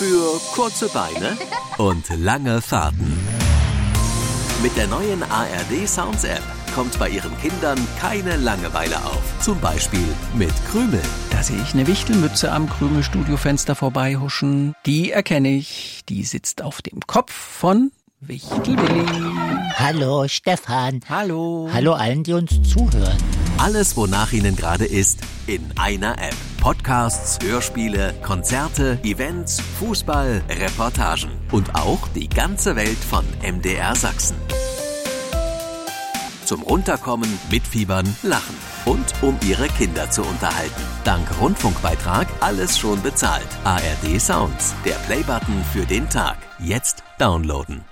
Für kurze Beine und lange Fahrten. Mit der neuen ARD Sounds App kommt bei Ihren Kindern keine Langeweile auf. Zum Beispiel mit Krümel. Da sehe ich eine Wichtelmütze am Krümel-Studiofenster vorbeihuschen. Die erkenne ich. Die sitzt auf dem Kopf von Wichtelwilli. Hallo Stefan. Hallo. Hallo allen, die uns zuhören. Alles, wonach Ihnen gerade ist, in einer App. Podcasts, Hörspiele, Konzerte, Events, Fußball, Reportagen und auch die ganze Welt von MDR Sachsen. Zum Runterkommen, mitfiebern, lachen und um Ihre Kinder zu unterhalten. Dank Rundfunkbeitrag alles schon bezahlt. ARD Sounds, der Playbutton für den Tag. Jetzt downloaden.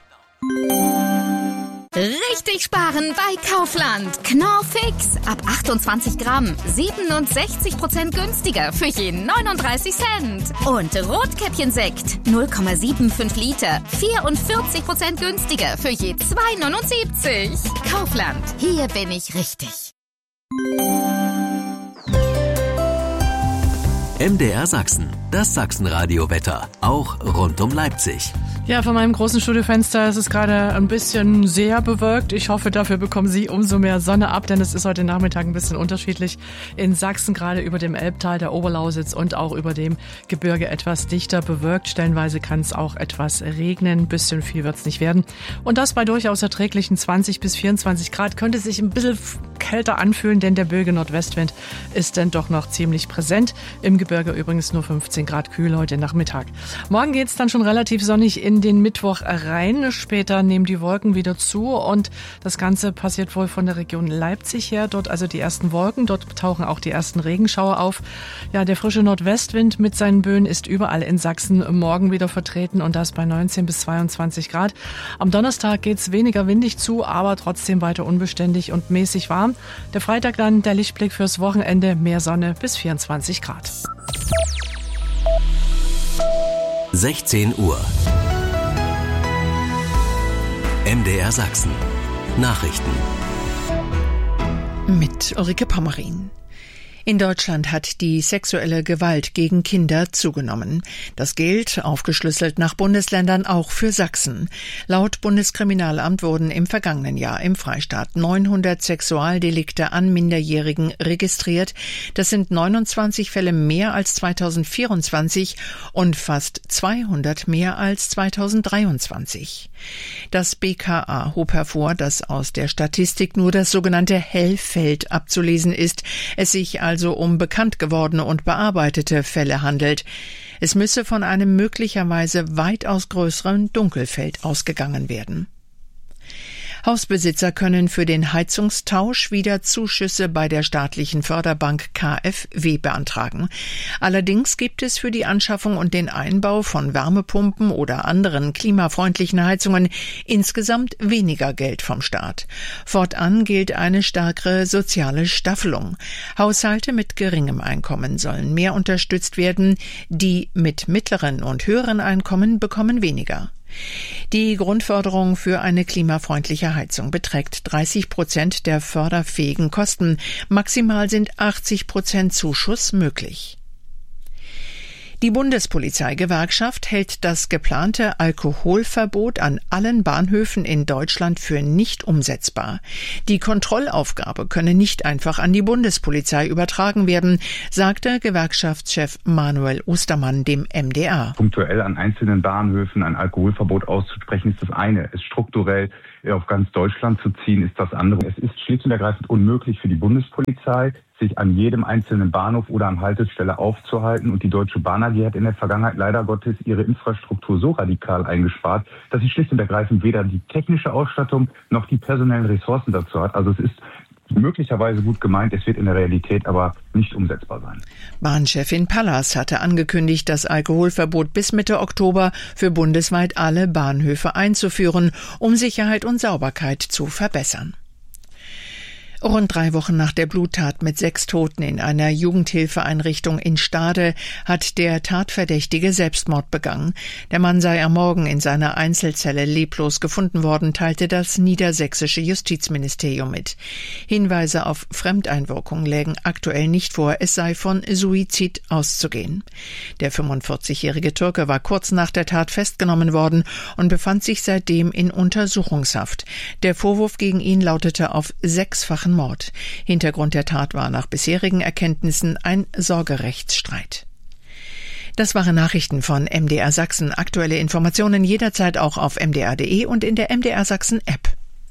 Richtig sparen bei Kaufland. Knorr Fix. Ab 28 Gramm. 67% günstiger für jeden 39 Cent. Und Rotkäppchensekt. 0,75 Liter. 44% günstiger für je 2,79. Kaufland. Hier bin ich richtig. MDR Sachsen. Das Sachsenradio-Wetter. Auch rund um Leipzig. Ja, von meinem großen Studiofenster ist es gerade ein bisschen sehr bewölkt. Ich hoffe, dafür bekommen Sie umso mehr Sonne ab, denn es ist heute Nachmittag ein bisschen unterschiedlich. In Sachsen gerade über dem Elbtal, der Oberlausitz und auch über dem Gebirge etwas dichter bewölkt. Stellenweise kann es auch etwas regnen. Ein bisschen viel wird es nicht werden. Und das bei durchaus erträglichen 20 bis 24 Grad. Könnte sich ein bisschen kälter anfühlen, denn der böige Nordwestwind ist dann doch noch ziemlich präsent. Im Gebirge übrigens nur 15 Grad kühl heute Nachmittag. Morgen geht es dann schon relativ sonnig in den Mittwoch rein. Später nehmen die Wolken wieder zu und das Ganze passiert wohl von der Region Leipzig her. Dort also die ersten Wolken, dort tauchen auch die ersten Regenschauer auf. Ja, der frische Nordwestwind mit seinen Böen ist überall in Sachsen morgen wieder vertreten und das bei 19 bis 22 Grad. Am Donnerstag geht es weniger windig zu, aber trotzdem weiter unbeständig und mäßig warm. Der Freitag dann der Lichtblick fürs Wochenende, mehr Sonne bis 24 Grad. 16 Uhr. MDR Sachsen. Nachrichten. Mit Ulrike Pommerin. In Deutschland hat die sexuelle Gewalt gegen Kinder zugenommen. Das gilt, aufgeschlüsselt nach Bundesländern, auch für Sachsen. Laut Bundeskriminalamt wurden im vergangenen Jahr im Freistaat 900 Sexualdelikte an Minderjährigen registriert. Das sind 29 Fälle mehr als 2024 und fast 200 mehr als 2023. Das BKA hob hervor, dass aus der Statistik nur das sogenannte Hellfeld abzulesen ist. Es sich also um bekannt gewordene und bearbeitete Fälle handelt. Es müsse von einem möglicherweise weitaus größeren Dunkelfeld ausgegangen werden. Hausbesitzer können für den Heizungstausch wieder Zuschüsse bei der staatlichen Förderbank KfW beantragen. Allerdings gibt es für die Anschaffung und den Einbau von Wärmepumpen oder anderen klimafreundlichen Heizungen insgesamt weniger Geld vom Staat. Fortan gilt eine stärkere soziale Staffelung. Haushalte mit geringem Einkommen sollen mehr unterstützt werden, die mit mittleren und höheren Einkommen bekommen weniger. Die Grundförderung für eine klimafreundliche Heizung beträgt 30% der förderfähigen Kosten. Maximal sind 80% Zuschuss möglich. Die Bundespolizeigewerkschaft hält das geplante Alkoholverbot an allen Bahnhöfen in Deutschland für nicht umsetzbar. Die Kontrollaufgabe könne nicht einfach an die Bundespolizei übertragen werden, sagte Gewerkschaftschef Manuel Ostermann dem MDR. Punktuell an einzelnen Bahnhöfen ein Alkoholverbot auszusprechen, ist das eine. Es strukturell auf ganz Deutschland zu ziehen, ist das andere. Es ist schlicht und ergreifend unmöglich für die Bundespolizei, sich an jedem einzelnen Bahnhof oder an Haltestelle aufzuhalten. Und die Deutsche Bahn AG hat in der Vergangenheit leider Gottes ihre Infrastruktur so radikal eingespart, dass sie schlicht und ergreifend weder die technische Ausstattung noch die personellen Ressourcen dazu hat. Also es ist möglicherweise gut gemeint, es wird in der Realität aber nicht umsetzbar sein. Bahnchefin Pallas hatte angekündigt, das Alkoholverbot bis Mitte Oktober für bundesweit alle Bahnhöfe einzuführen, um Sicherheit und Sauberkeit zu verbessern. Rund 3 Wochen nach der Bluttat mit 6 Toten in einer Jugendhilfeeinrichtung in Stade hat der Tatverdächtige Selbstmord begangen. Der Mann sei am Morgen in seiner Einzelzelle leblos gefunden worden, teilte das niedersächsische Justizministerium mit. Hinweise auf Fremdeinwirkung lägen aktuell nicht vor, es sei von Suizid auszugehen. Der 45-jährige Türke war kurz nach der Tat festgenommen worden und befand sich seitdem in Untersuchungshaft. Der Vorwurf gegen ihn lautete auf 6-fachen Mord. Hintergrund der Tat war nach bisherigen Erkenntnissen ein Sorgerechtsstreit. Das waren Nachrichten von MDR Sachsen. Aktuelle Informationen jederzeit auch auf mdr.de und in der MDR Sachsen App.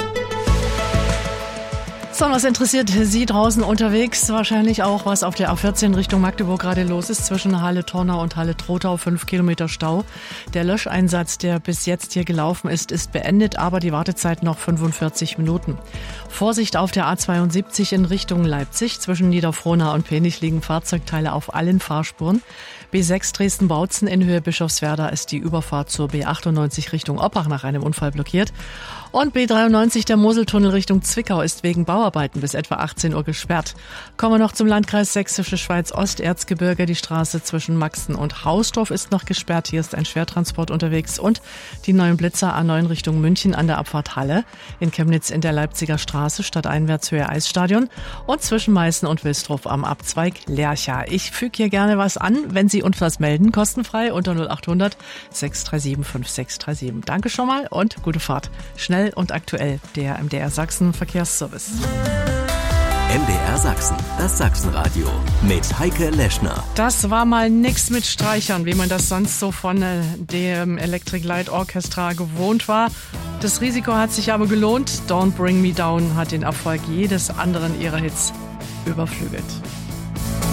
So, was interessiert Sie draußen unterwegs? Wahrscheinlich auch, was auf der A14 Richtung Magdeburg gerade los ist. Zwischen Halle-Tornau und Halle-Trotau 5 Kilometer Stau. Der Löscheinsatz, der bis jetzt hier gelaufen ist beendet, aber die Wartezeit noch 45 Minuten. Vorsicht auf der A72 in Richtung Leipzig. Zwischen Niederfrohnau und Penich liegen Fahrzeugteile auf allen Fahrspuren. B6 Dresden-Bautzen in Höhe Bischofswerda ist die Überfahrt zur B98 Richtung Oppach nach einem Unfall blockiert. Und B93 der Moseltunnel Richtung Zwickau ist wegen Bauarbeiten bis etwa 18 Uhr gesperrt. Kommen wir noch zum Landkreis Sächsische Schweiz Osterzgebirge. Die Straße zwischen Maxen und Hausdorf ist noch gesperrt. Hier ist ein Schwertransport unterwegs. Und die neuen Blitzer A9 Richtung München an der Abfahrt Halle. In Chemnitz in der Leipziger Straße stadteinwärts Höhe Eisstadion. Und zwischen Meißen und Wilsdruff am Abzweig Lercha. Ich füge hier gerne was an, wenn Sie uns was melden, kostenfrei unter 0800 637 5637. Danke schon mal und gute Fahrt. Schnell und aktuell, der MDR Sachsen Verkehrsservice. MDR Sachsen, das Sachsenradio mit Heike Leschner. Das war mal nix mit Streichern, wie man das sonst so von dem Electric Light Orchestra gewohnt war. Das Risiko hat sich aber gelohnt. Don't Bring Me Down hat den Erfolg jedes anderen ihrer Hits überflügelt.